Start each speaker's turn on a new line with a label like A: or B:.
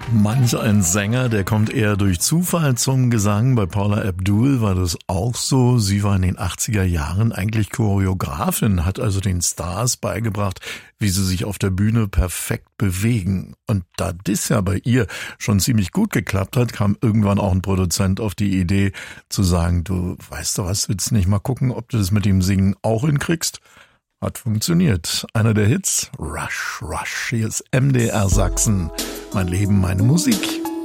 A: Manch ein Sänger, der kommt eher durch Zufall zum Gesang. Bei Paula Abdul war das auch so. Sie war in den 80er Jahren eigentlich Choreografin, hat also den Stars beigebracht, wie sie sich auf der Bühne perfekt bewegen. Und da das ja bei ihr schon ziemlich gut geklappt hat, kam irgendwann auch ein Produzent auf die Idee zu sagen, du weißt doch was, willst nicht mal gucken, ob du das mit dem Singen auch hinkriegst? Hat funktioniert. Einer der Hits, Rush, Rush. Hier ist MDR Sachsen. Mein Leben, meine Musik.